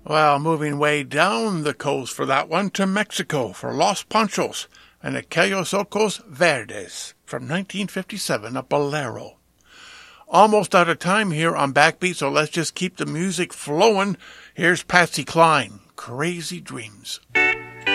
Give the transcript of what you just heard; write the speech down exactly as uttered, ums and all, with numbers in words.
Well, moving way down the coast for that one to Mexico for Los Panchos and Aquellos Ojos Verdes from nineteen fifty-seven, a bolero. Almost out of time here on Backbeat, so let's just keep the music flowing. Here's Patsy Cline, Crazy Dreams.